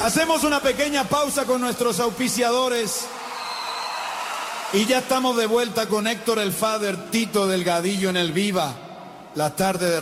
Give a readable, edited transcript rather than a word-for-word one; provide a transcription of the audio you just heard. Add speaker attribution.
Speaker 1: Hacemos una pequeña pausa con nuestros auspiciadores y ya estamos de vuelta con Héctor el Father, Tito Delgadillo en el Viva, la tarde de